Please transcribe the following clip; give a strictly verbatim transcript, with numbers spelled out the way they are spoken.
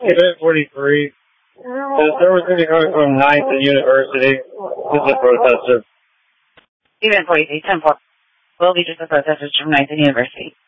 Event forty-three. There was going to go from ninth and University. This is a protester. Event forty-three, ten four. Will be just a protester from ninth and University.